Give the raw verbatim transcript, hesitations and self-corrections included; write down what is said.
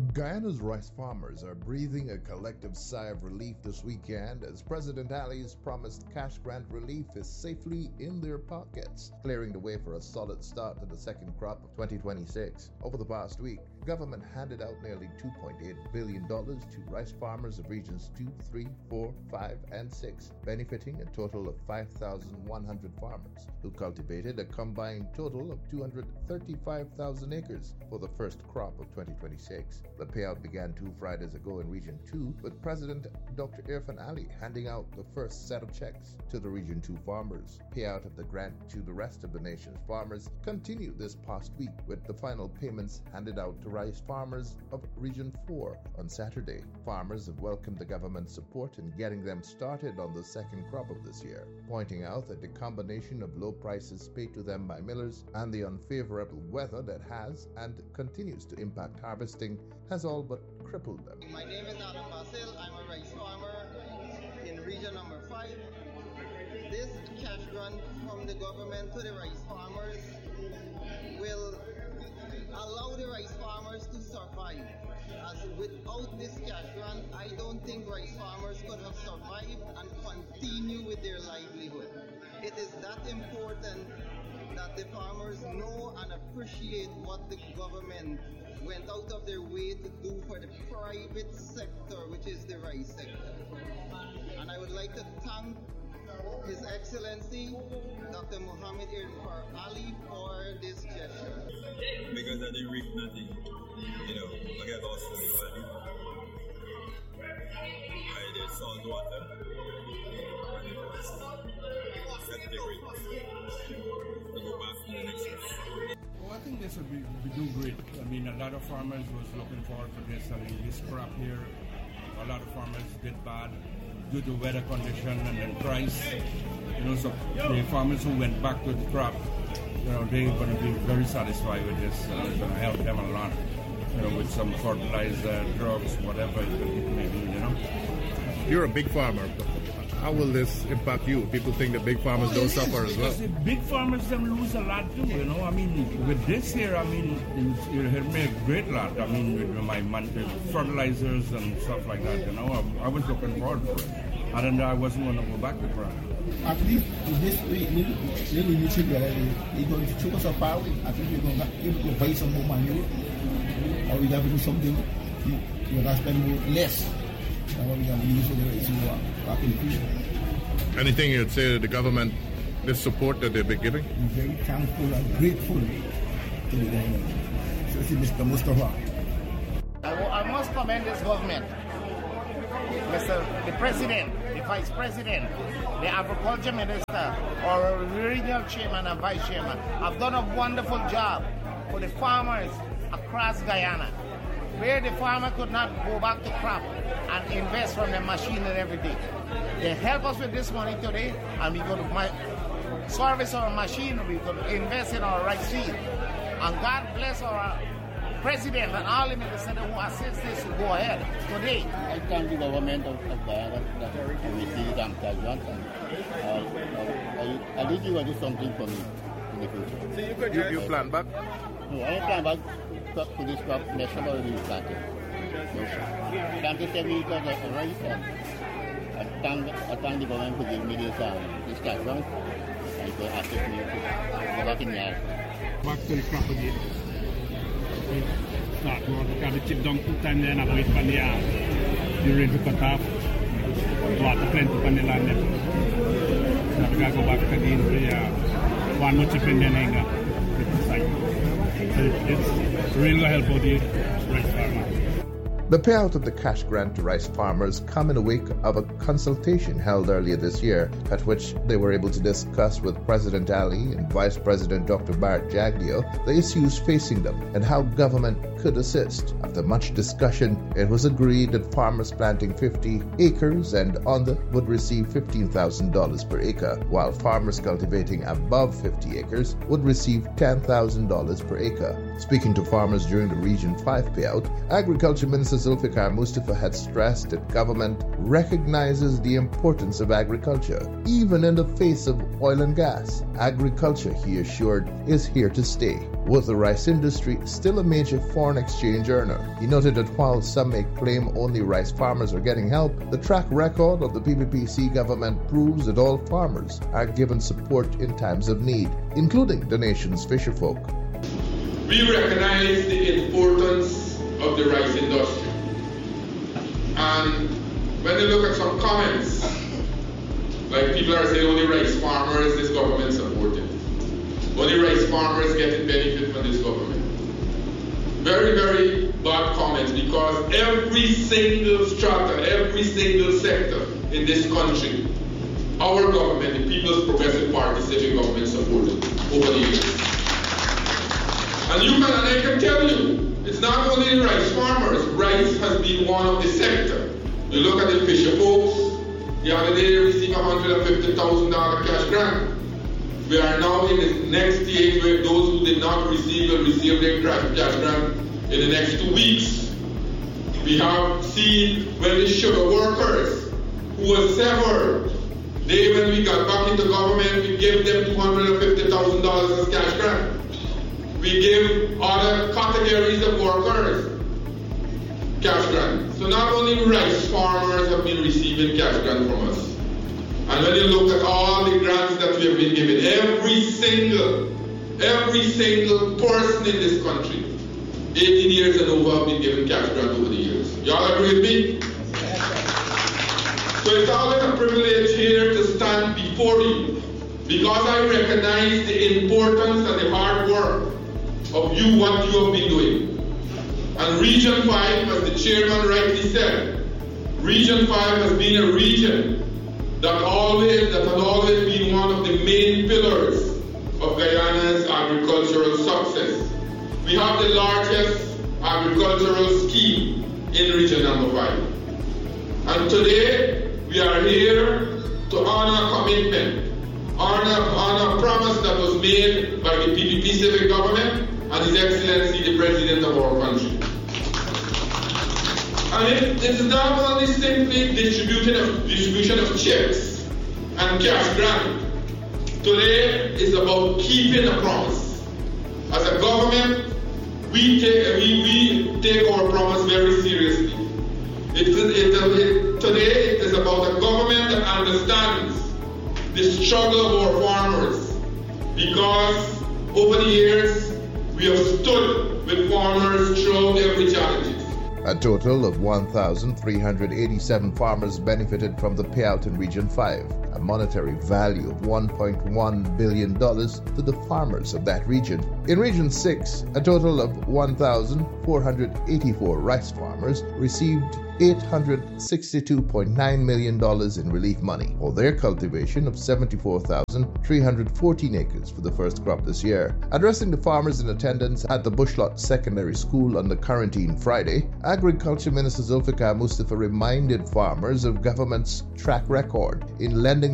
Guyana's rice farmers are breathing a collective sigh of relief this weekend as President Ali's promised cash grant relief is safely in their pockets, clearing the way for a solid start to the second crop of twenty twenty-six. Over the past week, the government handed out nearly two point eight billion dollars to rice farmers of regions two, three, four, five, and six, benefiting a total of five thousand one hundred farmers who cultivated a combined total of two hundred thirty-five thousand acres for the first crop of twenty twenty-six. The payout began two Fridays ago in Region two, with President Doctor Irfaan Ali handing out the first set of checks to the Region two farmers. Payout of the grant to the rest of the nation's farmers continued this past week, with the final payments handed out to rice farmers of Region four on Saturday. Farmers have welcomed the government's support in getting them started on the second crop of this year, pointing out that the combination of low prices paid to them by millers and the unfavorable weather that has and continues to impact harvesting has all but crippled them. My name is Adam Basil. I'm a rice farmer in region number five. This cash grant from the government to the rice farmers will allow the rice farmers to survive. As without this cash grant, I don't think rice farmers could have survived and continue with their livelihood. It is that important that the farmers know and appreciate what the government went out of their way to do for the private sector, which is the rice sector. And I would like to thank His Excellency Doctor Muhammad Irfaan Ali for this gesture. Because I didn't reach nothing, you know, I got lost in the valley. I did salt water. That's the great. To go back to the next year. Well, I think this would be, be do great. I mean, a lot of farmers was looking forward to this. I mean, this crop here, a lot of farmers did bad due to weather condition and then price. You know, so the farmers who went back to the crop, you know, they're going to be very satisfied with this. Uh, it's going to help them a lot, you know, with some fertilizer, drugs, whatever it may be, you know. You're a big farmer. How will this impact you? People think the big farmers don't suffer as well. The big farmers them lose a lot too, you know. I mean, with this here, I mean, it helped me a great lot. I mean, with my monthly fertilizers and stuff like that, you know. I, I was looking forward for it. I didn't know I wasn't going to go back to crop. At least in this way, little YouTube, they're going to choke us up our way. I think we're going to able to buy some more manure, or we have to do something. You're going to spend more less. Anything you'd say to the government, this support that they've been giving? I'm very thankful and grateful to the government, especially Mister Mustafa. I, I must commend this government, Mister the President, the Vice President, the Agriculture Minister, or regional chairman and vice chairman. Have done a wonderful job for the farmers across Guyana, where the farmer could not go back to crop and invest from the machine and everything. They help us with this money today, and we go to my service our machine, we go to invest in our rice field. And God bless our President and all the ministers who assist this to go ahead today. I thank the government of, of Guyana that received the cash grant. I, I think you will do something for me in the future. So you, could you, you plan back? No, I plan back to this crop next year already planted. Planted every week of the rice, and I thank, I thank the government for giving me this, um, this cash grant and for asking me to go back in the yard. Back to the crop again. Start work, got the chip down two times then I wait for the yard. You're ready to cut off. Water plenty on the land. Now we gotta go back again to the yard. One more chip in then hang up. It's really going to help out the rice farmers. The payout of the cash grant to rice farmers come in the wake of a consultation held earlier this year, at which they were able to discuss with President Ali and Vice President Doctor Bart Jagdeo the issues facing them and how government could assist. After much discussion, it was agreed that farmers planting fifty acres and under would receive fifteen thousand dollars per acre, while farmers cultivating above fifty acres would receive ten thousand dollars per acre. Speaking to farmers during the Region five payout, Agriculture Minister Zulfikar Mustafa had stressed that government recognizes the importance of agriculture, even in the face of oil and gas. Agriculture, he assured, is here to stay, with the rice industry still a major foreign exchange earner. He noted that while some may claim only rice farmers are getting help, the track record of the P P P C government proves that all farmers are given support in times of need, including the nation's fisherfolk. We recognize the importance of the rice industry. And when you look at some comments, like people are saying only rice farmers this government supported. Only rice farmers getting benefit from this government. Very, very bad comments, because every single strata, every single sector in this country, our government, the People's Progressive Party Civic Government, supported over the years. And you can, and I can tell you, it's not only the rice farmers. Rice has been one of the sector. You look at the fisher folks, the other day they received one hundred fifty thousand dollars cash grant. We are now in the next stage where those who did not receive will receive their cash grant in the next two weeks. We have seen when the sugar workers who were severed, they, when we got back into government, we gave them two hundred fifty thousand dollars as cash grant. We give other categories of workers cash grant. So not only rice farmers have been receiving cash grant from us. And when you look at all the grants that we have been given, every single, every single person in this country, eighteen years and over, have been given cash grant over the years. Y'all agree with me? So it's always a privilege here to stand before you, because I recognize the importance and the hard work of you, what you have been doing. And Region five, as the chairman rightly said, Region five has been a region that always, that has always been one of the main pillars of Guyana's agricultural success. We have the largest agricultural scheme in Region number five. And today, we are here to honor a commitment, honor, honor a promise that was made by the P P P civic government and His Excellency the President of our country. And it, it is not only simply distribution of, distribution of checks and cash grant. Today is about keeping a promise. As a government, we take, we, we take our promise very seriously. It, it, it, today it is about a government that understands the struggle of our farmers, because over the years we have stood with farmers throughout every challenge. A total of one thousand three hundred eighty-seven farmers benefited from the payout in Region five, a monetary value of one point one billion dollars to the farmers of that region. In Region six, a total of one thousand four hundred eighty-four rice farmers received eight hundred sixty-two point nine million dollars in relief money for their cultivation of seventy-four thousand three hundred fourteen acres for the first crop this year. Addressing the farmers in attendance at the Bushlot Secondary School on the Quarantine Friday, Agriculture Minister Zulfikar Mustafa reminded farmers of government's track record in lending